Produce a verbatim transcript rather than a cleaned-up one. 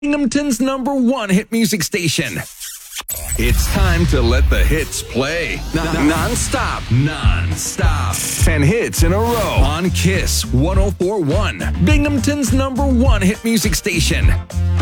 Binghamton's number one hit music station. It's time to let the hits play. Non- non-stop. Non-stop. ten hits in a row on Kiss one oh four point one. Binghamton's number one hit music station.